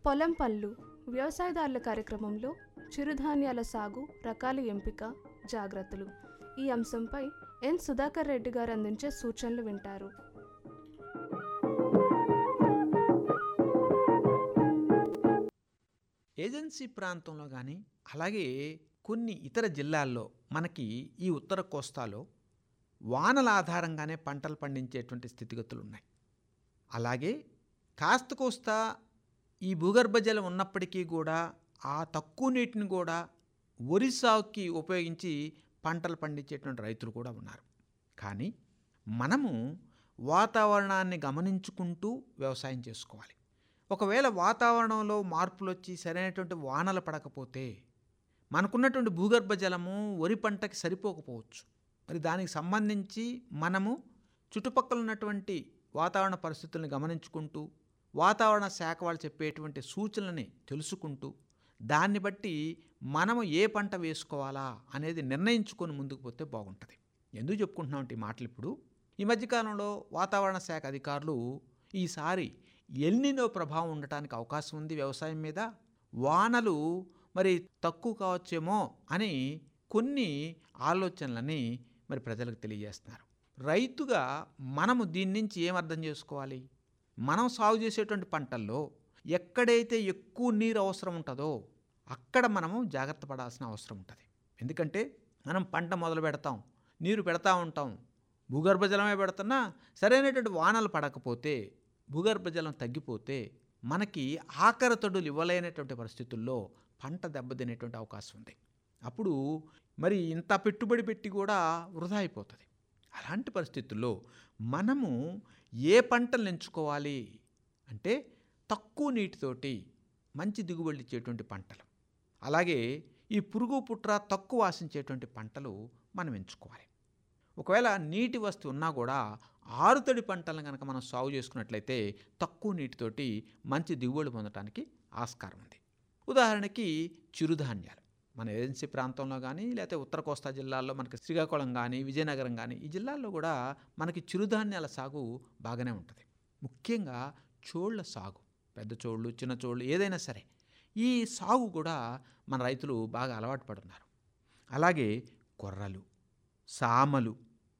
పొలం పళ్ళు వ్యవసాయదారుల కార్యక్రమంలో చిరుధాన్యాల సాగు, రకాల ఎంపిక, జాగ్రత్తలు ఈ అంశంపై ఎన్ సుధాకర్ రెడ్డి గారు అందించే సూచనలు వింటారు. ఏజెన్సీ ప్రాంతంలో కానీ అలాగే కొన్ని ఇతర జిల్లాల్లో మనకి ఈ ఉత్తర కోస్తాలో వానల ఆధారంగానే పంటలు పండించేటువంటి స్థితిగతులు ఉన్నాయి. అలాగే కాస్త కోస్తా ఈ భూగర్భ జలం ఉన్నప్పటికీ కూడా ఆ తక్కువ నీటిని కూడా వరి సాగుకి ఉపయోగించి పంటలు పండించేటువంటి రైతులు కూడా ఉన్నారు. కానీ మనము వాతావరణాన్ని గమనించుకుంటూ వ్యవసాయం చేసుకోవాలి. ఒకవేళ వాతావరణంలో మార్పులు వచ్చి సరైనటువంటి వానలు పడకపోతే మనకున్నటువంటి భూగర్భ జలము వరి పంటకి సరిపోకపోవచ్చు. మరి దానికి సంబంధించి మనము చుట్టుపక్కల ఉన్నటువంటి వాతావరణ పరిస్థితులను గమనించుకుంటూ వాతావరణ శాఖ వాళ్ళు చెప్పేటువంటి సూచనలని తెలుసుకుంటూ దాన్ని బట్టి మనము ఏ పంట వేసుకోవాలా అనేది నిర్ణయించుకొని ముందుకు పోతే బాగుంటుంది. ఎందుకు చెప్పుకుంటున్నామంటే ఈ మాటలు ఇప్పుడు ఈ మధ్యకాలంలో వాతావరణ శాఖ అధికారులు ఈసారి ఎల్నినో ప్రభావం ఉండటానికి అవకాశం ఉంది వ్యవసాయం మీద, వానలు మరి తక్కువ కావచ్చేమో అని కొన్ని ఆలోచనలని మరి ప్రజలకు తెలియజేస్తున్నారు. రైతుగా మనము దీని నుంచి ఏం అర్థం చేసుకోవాలి? మనం సాగు చేసేటువంటి పంటల్లో ఎక్కడైతే ఎక్కువ నీరు అవసరం ఉంటుందో అక్కడ మనము జాగ్రత్త పడాల్సిన అవసరం ఉంటుంది. ఎందుకంటే మనం పంట మొదలు పెడతాం, నీరు పెడతా ఉంటాం, భూగర్భ జలమే పెడుతున్నా సరైనటువంటి వానలు పడకపోతే భూగర్భ జలం తగ్గిపోతే మనకి ఆఖరి తొడులు ఇవ్వలేనటువంటి పరిస్థితుల్లో పంట దెబ్బతినేటువంటి అవకాశం ఉంది. అప్పుడు మరి ఇంత పెట్టుబడి పెట్టి కూడా వృధా అయిపోతుంది. అలాంటి పరిస్థితుల్లో మనము ఏ పంటలు ఎంచుకోవాలి అంటే తక్కువ నీటితోటి మంచి దిగుబడి ఇచ్చేటువంటి పంటలు, అలాగే ఈ పురుగు పుట్ర తక్కువ ఆశించేటువంటి పంటలు మనం ఎంచుకోవాలి. ఒకవేళ నీటి వస్తు ఉన్నా కూడా ఆరుతడి పంటలను కనుక మనం సాగు చేసుకున్నట్లయితే తక్కువ నీటితోటి మంచి దిగుబడి పొందడానికి ఆస్కారం ఉంది. ఉదాహరణకి చిరుధాన్యాలు మన ఏజెన్సీ ప్రాంతంలో కానీ లేకపోతే ఉత్తర కోస్తా జిల్లాల్లో మనకి శ్రీకాకుళం కానీ విజయనగరం కానీ ఈ జిల్లాల్లో కూడా మనకి చిరుధాన్యాల సాగు బాగానే ఉంటుంది. ముఖ్యంగా చోళ్ళ సాగు, పెద్ద చోళ్ళు చిన్న చోళ్ళు ఏదైనా సరే ఈ సాగు కూడా మన రైతులు బాగా అలవాటు పడుతున్నారు. అలాగే కొర్రలు, సామలు,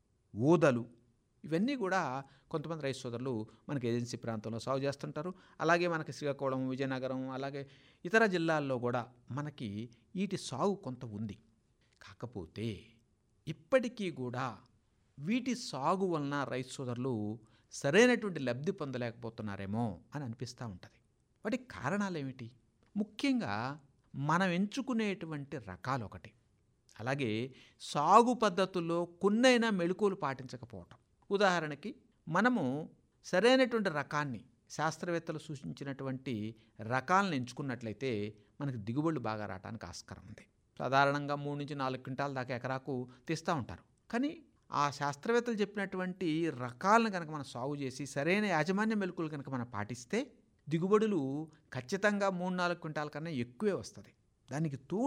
ఊదలు ఇవన్నీ కూడా కొంతమంది రైతు సోదరులు మనకి ఏజెన్సీ ప్రాంతంలో సాగు చేస్తుంటారు. అలాగే మనకి శ్రీకాకుళం, విజయనగరం అలాగే ఇతర జిల్లాల్లో కూడా మనకి వీటి సాగు కొంత ఉంది. కాకపోతే ఇప్పటికీ కూడా వీటి సాగు వలన రైతు సోదరులు సరైనటువంటి లబ్ధి పొందలేకపోతున్నారేమో అని అనిపిస్తూ ఉంటుంది. వాటికి కారణాలు ఏమిటి? ముఖ్యంగా మనం ఎంచుకునేటువంటి రకాలు ఒకటి, అలాగే సాగు పద్ధతుల్లో కొన్నైనా మెళకువలు పాటించకపోవటం. ఉదాహరణకి మనము సరైనటువంటి రకాన్ని శాస్త్రవేత్తలు సూచించినటువంటి రకాలను ఎంచుకున్నట్లయితే మనకి దిగుబడులు బాగా రావడానికి ఆస్కారం ఉంది. సాధారణంగా 3 నుంచి 4 క్వింటాల దాకా ఎకరాకు తీస్తూ ఉంటారు. కానీ ఆ శాస్త్రవేత్తలు చెప్పినటువంటి రకాలను కనుక మనం సాగు చేసి సరైన యాజమాన్య మెళకువలు కనుక మనం పాటిస్తే దిగుబడులు ఖచ్చితంగా 3-4 క్వింటాల కన్నా ఎక్కువే వస్తుంది. దానికి